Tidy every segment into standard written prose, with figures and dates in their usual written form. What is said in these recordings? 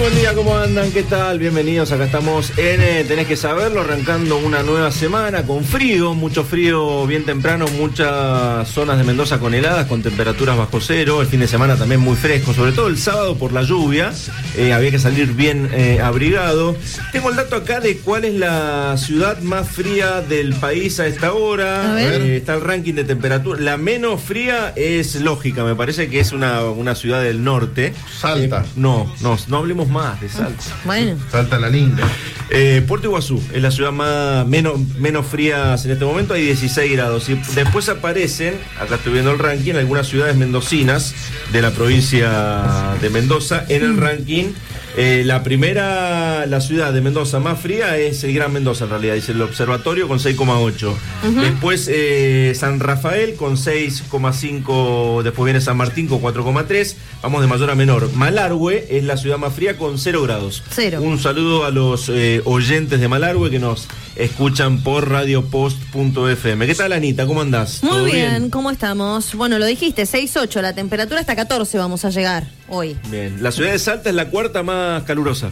buen día, ¿cómo andan? ¿Qué tal? Bienvenidos, acá estamos en Tenés que Saberlo, arrancando una nueva semana con frío, mucho frío bien temprano, muchas zonas de Mendoza con heladas, con temperaturas bajo cero, el fin de semana también muy fresco, sobre todo el sábado por la lluvia, había que salir bien abrigado. Tengo el dato acá de cuál es la ciudad más fría del país a esta hora. Está el ranking de temperatura, la menos fría es lógica, me parece que es una ciudad del norte. Salta. No hablemos más de Salta. Bueno. Salta la linda. Puerto Iguazú es la ciudad menos fría en este momento, hay 16 grados. Y después aparecen, acá estoy viendo el ranking, algunas ciudades mendocinas de la provincia de Mendoza. En el ranking, la ciudad de Mendoza más fría es el Gran Mendoza, en realidad, dice el observatorio, con 6,8. Después San Rafael con 6,5, después viene San Martín con 4,3. Vamos de mayor a menor. Malargüe es la ciudad más fría con 0 grados. Un saludo a los oyentes de Malargüe que nos escuchan por radiopost.fm. ¿Qué tal, Anita? ¿Cómo andás? Muy bien, ¿cómo estamos? Bueno, lo dijiste, 6,8, la temperatura hasta 14 vamos a llegar hoy. Bien, la ciudad de Salta es la cuarta más calurosa.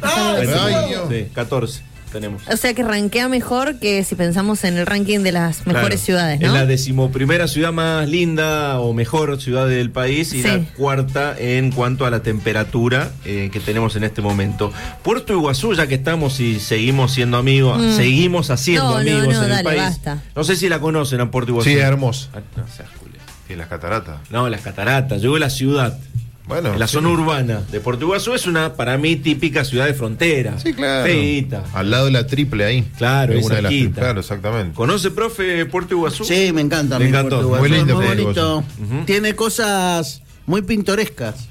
Sí, 14 tenemos. O sea que rankea mejor que si pensamos en el ranking de las mejores ciudades, ¿no? Es la 11ª ciudad más linda o mejor ciudad del país y la cuarta en cuanto a la temperatura que tenemos en este momento. Puerto Iguazú, ya que estamos y seguimos siendo amigos, seguimos haciendo amigos en el país. Basta. No sé si la conocen a Puerto Iguazú. Sí, hermoso. No seas Julio. ¿Y las cataratas? No, las cataratas. Llegó la ciudad. Bueno, en la zona urbana de Puerto Iguazú es una, para mí, típica ciudad de frontera. Sí, claro. Feíta. Al lado de la Triple ahí. Claro, es una de las claro, exactamente. ¿Conoce, profe, Puerto Iguazú? Sí, me encanta. Me encantó. Puerto Iguazú. Muy lindo, muy Puerto bonito. Iguazú. Tiene cosas muy pintorescas.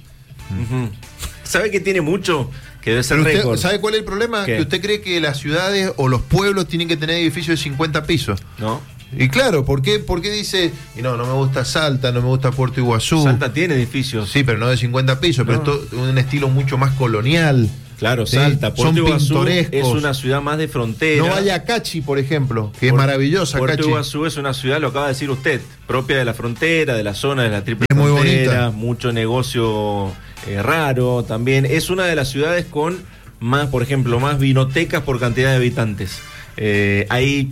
¿Sabe que tiene mucho? Que debe ser récord. ¿Sabe cuál es el problema? ¿Qué? Que usted cree que las ciudades o los pueblos tienen que tener edificios de 50 pisos. ¿No? Y claro, ¿por qué dice? Y no me gusta Salta, no me gusta Puerto Iguazú? Salta tiene edificios. Sí, pero no de 50 pisos, pero esto es un estilo mucho más colonial. Claro, ¿sí? Salta, Puerto Iguazú pintorescos. es una ciudad más de frontera. No vaya a Cachi, por ejemplo, que es maravillosa. Puerto Cachi. Iguazú es una ciudad, lo acaba de decir usted, propia de la frontera, de la zona de la triple es muy frontera, bonita. mucho negocio raro también. Es una de las ciudades con más, por ejemplo, más vinotecas por cantidad de habitantes. Hay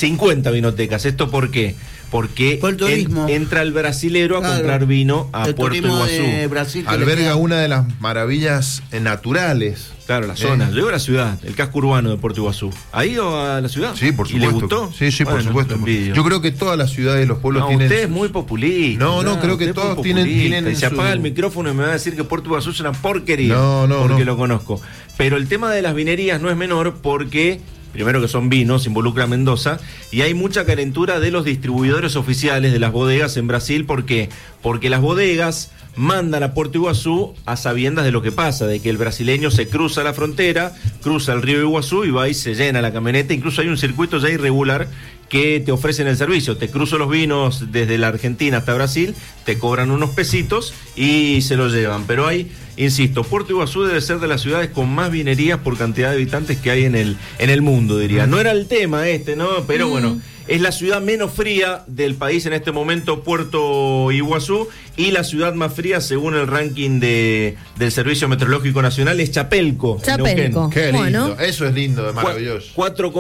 50 vinotecas. ¿Esto por qué? Porque entra el brasilero a comprar vino a Puerto Iguazú. Brasil alberga una de las maravillas naturales. Claro, la zona. Luego la ciudad, el casco urbano de Puerto Iguazú. ¿Ha ido a la ciudad? Sí, por supuesto. ¿Y le gustó? Sí, bueno, por supuesto. Yo creo que todas las ciudades y los pueblos tienen... Usted es muy populista. No, creo que todos tienen y se apaga el micrófono y me va a decir que Puerto Iguazú es una porquería. No. Porque lo conozco. Pero el tema de las vinerías no es menor porque... Primero que son vinos, involucra a Mendoza, y hay mucha calentura de los distribuidores oficiales de las bodegas en Brasil. ¿Por qué? Porque las bodegas mandan a Puerto Iguazú a sabiendas de lo que pasa, de que el brasileño se cruza la frontera, cruza el río Iguazú y va y se llena la camioneta. Incluso hay un circuito ya irregular que te ofrecen el servicio. Te cruzo los vinos desde la Argentina hasta Brasil, te cobran unos pesitos y se los llevan. Pero hay, insisto, Puerto Iguazú debe ser de las ciudades con más vinerías por cantidad de habitantes que hay en el mundo, diría. No era el tema ¿no? Pero bueno, es la ciudad menos fría del país en este momento, Puerto Iguazú, y la ciudad más fría, según el ranking del Servicio Meteorológico Nacional, es Chapelco. Chapelco. Qué lindo. Bueno. Eso es lindo, es maravilloso.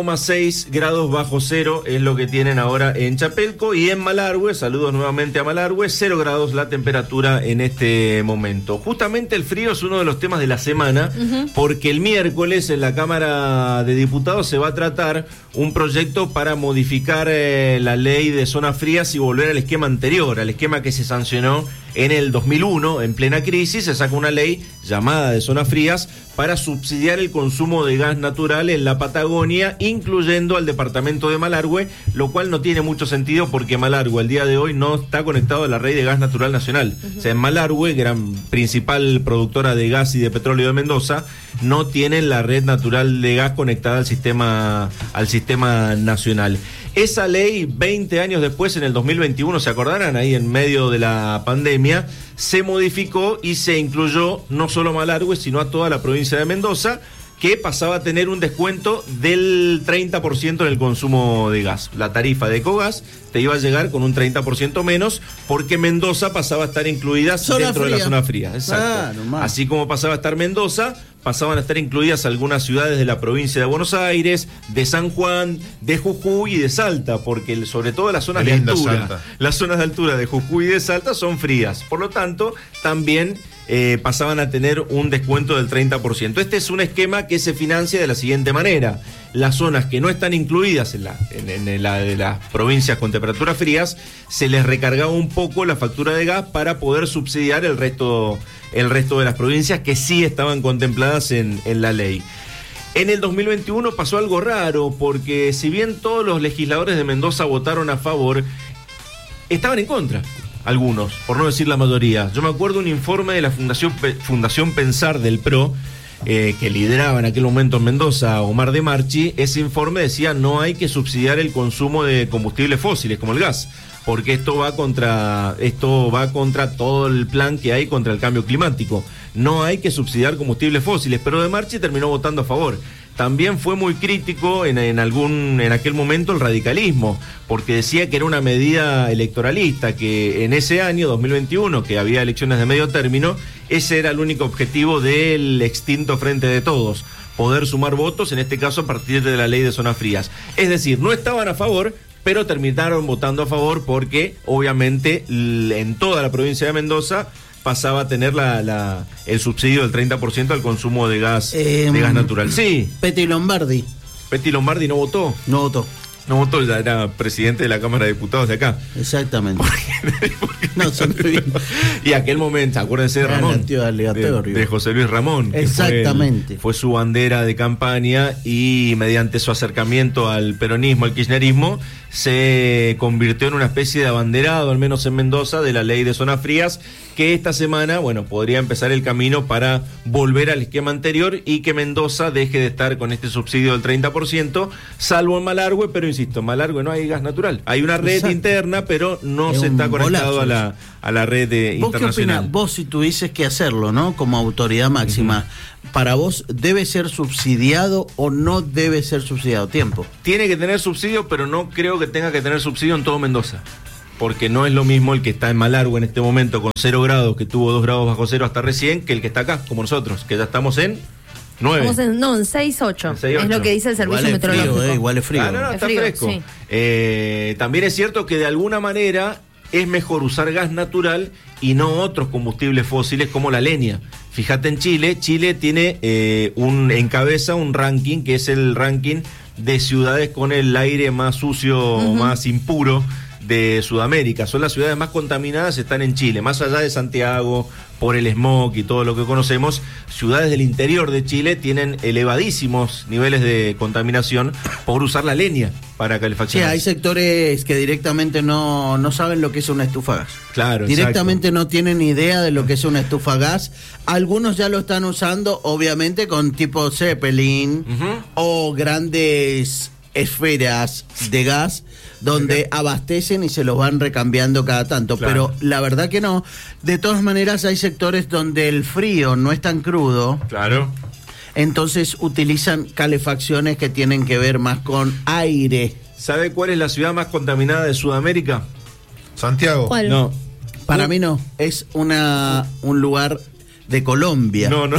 4,6 grados bajo cero es lo que tienen ahora en Chapelco, y en Malargüe, saludos nuevamente a Malargüe, 0 grados la temperatura en este momento. Justamente el frío es uno de los temas de la semana, porque el miércoles en la Cámara de Diputados se va a tratar un proyecto para modificar la ley de zonas frías y volver al esquema anterior, al esquema que se sancionó en el 2001, en plena crisis. Se saca una ley llamada de zonas frías para subsidiar el consumo de gas natural en la Patagonia, incluyendo al departamento de Malargüe, lo cual no tiene mucho sentido porque Malargüe al día de hoy no está conectado a la red de gas natural nacional. O sea, en Malargüe, gran principal productora de gas y de petróleo de Mendoza, no tienen la red natural de gas conectada al sistema nacional. Esa ley, 20 años después, en el 2021, ¿se acordarán? Ahí en medio de la pandemia, se modificó y se incluyó no solo a Malargüe, sino a toda la provincia de Mendoza, que pasaba a tener un descuento del 30% en el consumo de gas. La tarifa de Ecogas te iba a llegar con un 30% menos, porque Mendoza pasaba a estar incluida dentro de la zona fría. Exacto. Así como pasaba a estar Mendoza, pasaban a estar incluidas algunas ciudades de la provincia de Buenos Aires, de San Juan, de Jujuy y de Salta, porque sobre todo las zonas de altura, Salta. las zonas de altura de Jujuy y de Salta son frías. Por lo tanto, también pasaban a tener un descuento del 30%. Este es un esquema que se financia de la siguiente manera. Las zonas que no están incluidas en la de las provincias con temperaturas frías, se les recargaba un poco la factura de gas para poder subsidiar el resto de las provincias que sí estaban contempladas en la ley. En el 2021 pasó algo raro, porque si bien todos los legisladores de Mendoza votaron a favor, estaban en contra. Algunos, por no decir la mayoría. Yo me acuerdo un informe de la Fundación Pensar del PRO, que lideraba en aquel momento en Mendoza Omar de Marchi. Ese informe decía: no hay que subsidiar el consumo de combustibles fósiles como el gas, porque esto va contra todo el plan que hay contra el cambio climático. No hay que subsidiar combustibles fósiles, pero de Marchi terminó votando a favor. También fue muy crítico en aquel momento el radicalismo, porque decía que era una medida electoralista, que en ese año 2021, que había elecciones de medio término, ese era el único objetivo del extinto Frente de Todos, poder sumar votos, en este caso a partir de la ley de zonas frías. Es decir, no estaban a favor, pero terminaron votando a favor porque obviamente en toda la provincia de Mendoza pasaba a tener el subsidio del 30% al consumo de gas natural. Sí. Petty Lombardi Petty Lombardi no votó. no votó. No votó, ya era presidente de la Cámara de Diputados de acá. Exactamente. No, se me vino. Y aquel momento, acuérdense de Era Ramón, el tío aleatorio. de José Luis Ramón, que Exactamente. fue su bandera de campaña, y mediante su acercamiento al peronismo, al kirchnerismo, se convirtió en una especie de abanderado, al menos en Mendoza, de la ley de zonas frías, que esta semana, bueno, podría empezar el camino para volver al esquema anterior y que Mendoza deje de estar con este subsidio del 30%, salvo en Malargüe, pero insisto, en Malargüe no hay gas natural. Hay una red interna, pero no Es se está un conectado bolazo. a la red ¿Vos qué internacional. opinás? Vos, si tuvieses que hacerlo, ¿no? Como autoridad máxima, ¿para vos debe ser subsidiado o no debe ser subsidiado? Tiempo. Tiene que tener subsidio, pero no creo que tenga que tener subsidio en todo Mendoza. Porque no es lo mismo el que está en Malargüe en este momento con 0 grados, que tuvo 2 grados bajo cero hasta recién, que el que está acá, como nosotros, que ya estamos en 9. Estamos en 6-8. En 6-8. Es lo que dice el servicio Igual es meteorológico. frío, igual es frío. Ah, no, Es está frío, fresco. sí. También es cierto que de alguna manera es mejor usar gas natural y no otros combustibles fósiles como la leña. Fíjate en Chile tiene encabeza un ranking que es el ranking de ciudades con el aire más sucio, más impuro de Sudamérica. Son las ciudades más contaminadas, están en Chile, más allá de Santiago, por el smog y todo lo que conocemos. Ciudades del interior de Chile tienen elevadísimos niveles de contaminación por usar la leña para Sí, calefaccionar. hay sectores que directamente no saben lo que es una estufa a gas. Claro, Directamente no tienen idea de lo que es una estufa a gas. Algunos ya lo están usando, obviamente, con tipo Zeppelin o grandes esferas de gas donde abastecen y se los van recambiando cada tanto, Claro. pero la verdad que no. De todas maneras hay sectores donde el frío no es tan crudo, Claro. entonces utilizan calefacciones que tienen que ver más con aire. ¿Sabe cuál es la ciudad más contaminada de Sudamérica? Santiago. ¿Cuál? No. Para mí no, es un lugar de Colombia. No.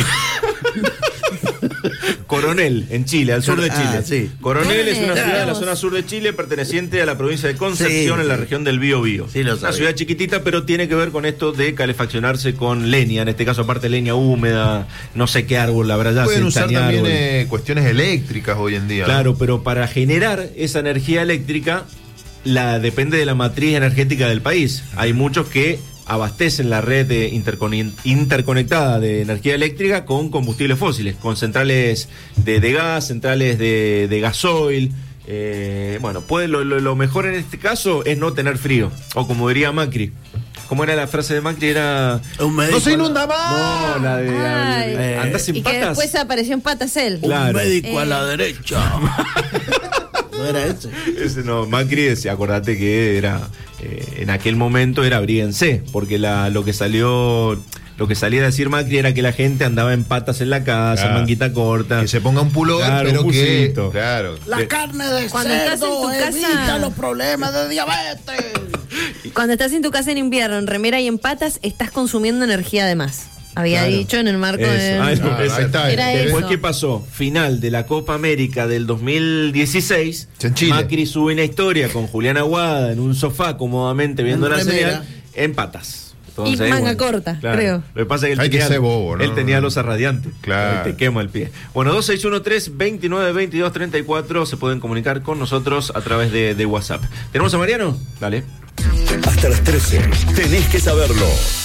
Coronel, en Chile, al sur de Chile. Ah, sí. Coronel es una Coronel. ciudad de la zona sur de Chile perteneciente a la provincia de Concepción, Sí, en la sí. región del Biobío. Sí, lo Una sabía. ciudad chiquitita, pero tiene que ver con esto de calefaccionarse con leña, en este caso aparte leña húmeda, no sé qué árbol, la verdad ya Pueden se usar estaña también árbol. cuestiones eléctricas hoy en día. ¿no? Claro, pero para generar esa energía eléctrica, depende de la matriz energética del país. Hay muchos que abastecen la red interconectada de energía eléctrica con combustibles fósiles, con centrales de gas, centrales de gasoil. Bueno, lo mejor en este caso es no tener frío, o como diría Macri. ¿Cómo era la frase de Macri? Era... Un médico, ¡No se inunda más! No, la de... Ay. ¿Andás sin Y que patas? después apareció en patas él. Claro. un médico a la derecha. ¿No era ese? Ese no, Macri decía, acordate que era en aquel momento era abríguense, porque lo que salía a decir Macri era que la gente andaba en patas en la casa, Claro. manguita corta. Que se ponga un pullover, Claro, pero un que... busito. Claro. La carne de Cuando estás en cerdo tu evita casa- los problemas de diabetes. Cuando estás en tu casa en invierno, en remera y en patas, estás consumiendo energía de más. Había Claro. dicho en el marco Eso. de... Ah, no, Ahí está. Era Después, eso. ¿qué pasó? Final de la Copa América del 2016. En Chile. Macri sube una historia con Julián Aguada en un sofá cómodamente viendo En la remera. señal. En patas. Y manga corta, creo. Lo que pasa es que Hay que ser bobo, ¿no? él tenía losa radiante. Claro. Te quema el pie. Bueno, 2613-292234 se pueden comunicar con nosotros a través de WhatsApp. ¿Tenemos a Mariano? Dale. Hasta las 13. Tenés que saberlo.